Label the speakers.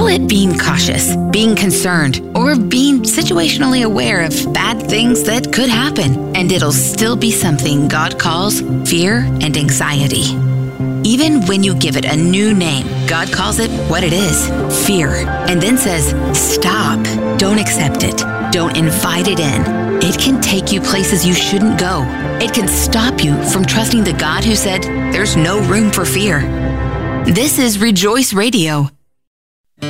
Speaker 1: Call it being cautious, being concerned, or being situationally aware of bad things that could happen, and it'll still be something God calls fear and anxiety. Even when you give it a new name, God calls it what it is, fear, and then says, stop, don't accept it, don't invite it in. It can take you places you shouldn't go. It can stop you from trusting the God who said, there's no room for fear. This is Rejoice Radio,